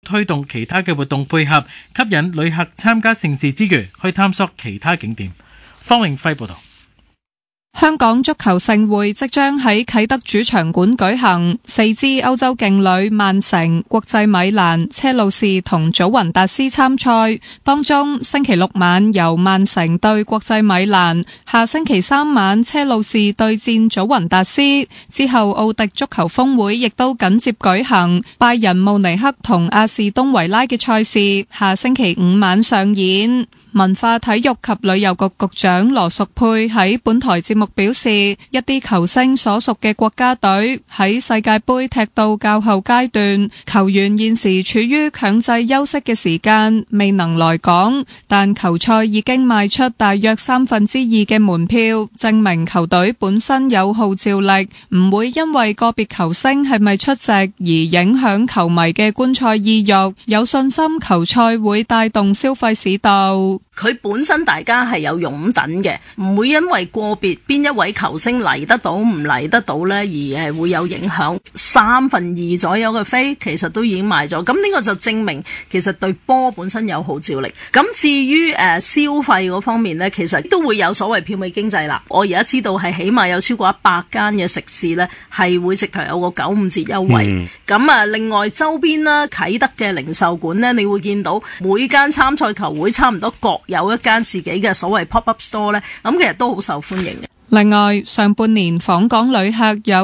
推動其他嘅活動配合，吸引旅客參加盛事之餘，去探索其他景點。方永輝報道。 香港足球盛會即將喺啟德主場館舉行，4支歐洲勁旅曼城、國際米蘭、車路士同祖雲達斯參賽。當中星期六晚由曼城對國際米蘭，下星期三晚車路士對戰祖雲達斯。之後奧迪足球峰會亦都緊接舉行，拜仁慕尼黑同阿士東維拉嘅賽事下星期五晚上演。文化體育及旅遊局局長羅淑佩喺本台節目表示，一啲球星所屬嘅國家隊喺世界盃踢到較後階段，球員現時處於強制休息嘅時間，未能來港，但球賽已經賣出大約2/3嘅門票，證明球隊本身有號召力，唔會因為個別球星係咪出席而影響球迷嘅觀賽意欲，有信心球賽會帶動消費市道。 佢本身大家係有擁躉嘅，唔會因為個別邊一位球星嚟得到唔嚟得到呢，而會有影響。2/3左右嘅飛其實都已經賣咗，咁呢個就證明其實對波本身有號召力。咁至於消費嗰方面呢，其實都會有所謂票尾經濟啦。我而家知道係起碼有超過100間嘅食肆呢，係會直頭有個95折優惠。咁另外周邊啦，啟德嘅零售館呢，你會見到每間參賽球會差唔多各有一間自己嘅所謂 pop-up store 呢，咁其實都好受歡迎嘅。 另外，上半年訪港旅客有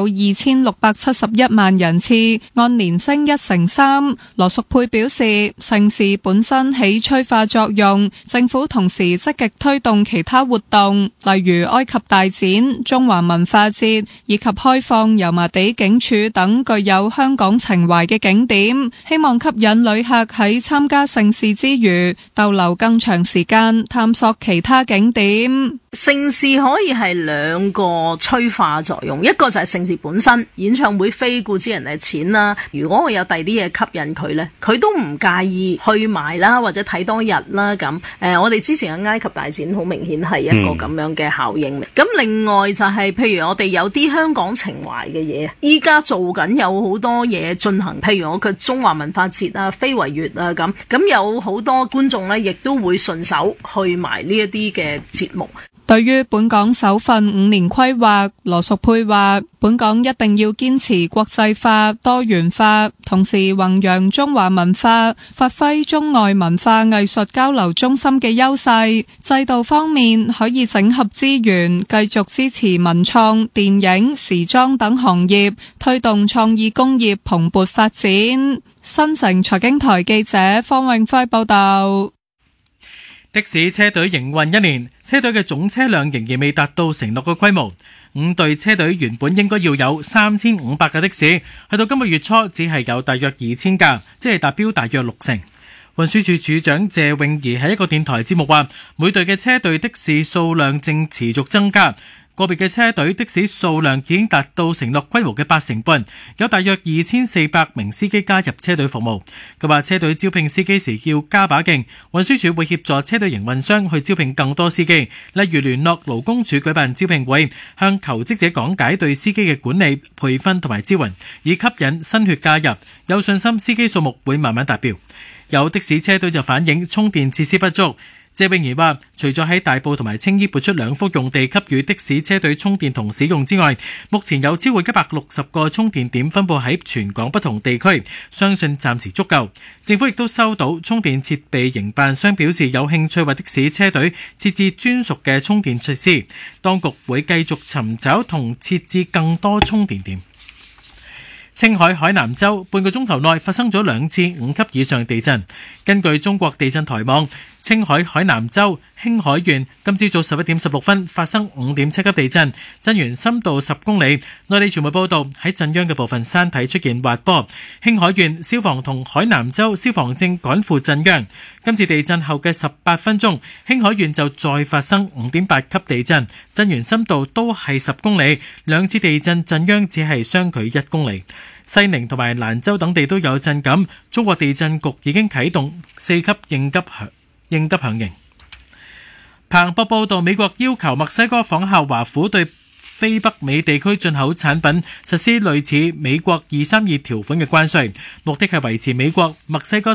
2671萬人次，按年升1成3。羅淑佩表示，盛事本身起催化作用，政府同時積極推動其他活動，例如埃及大展、中華文化節以及開放油麻地警署等具有香港情懷嘅景點，希望吸引旅客喺參加盛事之餘逗留更長時間，探索其他景點。 盛事可以係2個催化作用，一個就係盛事本身，演唱會飛顧之人嘅錢啦。如果我有第二啲嘢吸引佢呢，佢都唔介意去埋啦，或者睇多日啦咁。我哋之前嘅埃及大展好明顯係一個咁樣嘅效應。咁另外就係譬如我哋有啲香港情懷嘅嘢，依家做緊有好多嘢進行，譬如我嘅中華文化節啊、非遺月啊咁有好多觀眾呢，亦都會順手去埋呢一啲嘅節目。 對於本港首份5年規劃，羅淑佩話本港一定要堅持國際化、多元化，同時弘揚中華文化，發揮中外文化藝術交流中心嘅優勢。制度方面可以整合資源，繼續支持文創、電影、時裝等行業，推動創意工業蓬勃發展。新城財經台記者方永輝報道。 的士車隊營運1年，車隊嘅總車輛仍然未達到承諾嘅規模。5隊車隊原本應該要有3500架的士，去到今個月初只係有大約2000架，即係達標大約60%。運輸署署長謝永儀喺一個電台節目話，每隊嘅車隊的士數量正持續增加。個別嘅車隊的士數量已經達到承諾規模嘅8成半，有大約2400名司機加入車隊服務。佢話車隊招聘司機時要加把勁，運輸署會協助車隊營運商去招聘更多司機，例如聯絡勞工處舉辦招聘會，向求職者講解對司機嘅管理、培訓同埋支援，以吸引新血加入。有信心司機數目會慢慢達標。有的士車隊就反映充電設施不足。謝永儀話，除咗喺大埔同埋青衣撥出2幅用地給予的士車隊充電同使用之外，目前有超過160個充電點分佈喺全港不同地區，相信暫時足夠。政府亦都收到充電設備營辦商表示有興趣為的士車隊設置專屬嘅充電設施，當局會繼續尋找同設置更多充電點。青海海南州半個鐘頭內發生咗2次5級以上地震。根據中國地震台網，青海海南州興海縣今朝早11點16分發生5.7級地震，震源深度10公里。內地傳媒報道喺震央嘅部分山體出現滑坡。興海縣消防同海南州消防正趕赴震央。今次地震後嘅18分鐘，興海縣就再發生5.8級地震，震源深度都係10公里。2次地震震央只係相距1公里。西寧同埋蘭州等地都有震感，中國地震局已經啟動4級應急響應。彭博報道，美國要求墨西哥仿效華府對非北美地區進口產品實施類似美國232條款嘅關稅，目的係維持美國、墨西哥